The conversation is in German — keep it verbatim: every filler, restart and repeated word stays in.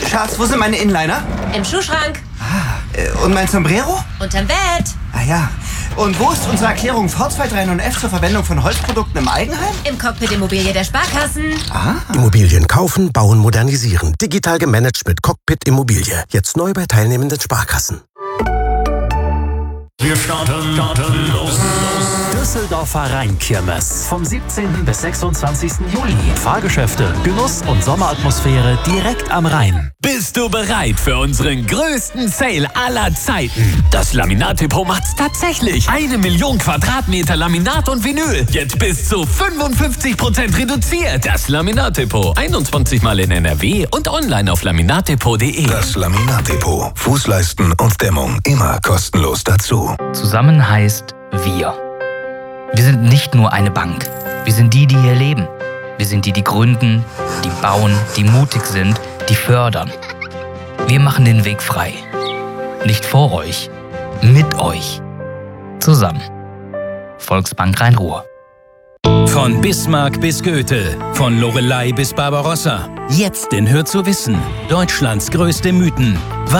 Schatz, wo sind meine Inliner? Im Schuhschrank. Ah, äh, und mein Sombrero? Unterm Bett. Ah ja. Und wo ist unsere Erklärung V zwei drei neun F zur Verwendung von Holzprodukten im Eigenheim? Im Cockpit Immobilie der Sparkassen. Ah. Immobilien kaufen, bauen, modernisieren. Digital gemanagt mit Cockpit Immobilie. Jetzt neu bei teilnehmenden Sparkassen. Wir starten, starten los, los. Düsseldorfer Rheinkirmes. Vom siebzehnten bis sechsundzwanzigsten Juli. Fahrgeschäfte, Genuss und Sommeratmosphäre direkt am Rhein. Bist du bereit für unseren größten Sale aller Zeiten? Das Laminat-Depot macht's tatsächlich. Eine Million Quadratmeter Laminat und Vinyl. Jetzt bis zu fünfundfünfzig Prozent reduziert. Das Laminat-Depot. einundzwanzig Mal in N R W und online auf laminatdepot punkt de. Das Laminat-Depot. Fußleisten und Dämmung immer kostenlos dazu. Zusammen heißt wir. Wir sind nicht nur eine Bank. Wir sind die, die hier leben. Wir sind die, die gründen, die bauen, die mutig sind, die fördern. Wir machen den Weg frei. Nicht vor euch, mit euch. Zusammen. Volksbank Rhein-Ruhr. Von Bismarck bis Goethe, von Loreley bis Barbarossa. Jetzt in Hör zu wissen. Deutschlands größte Mythen.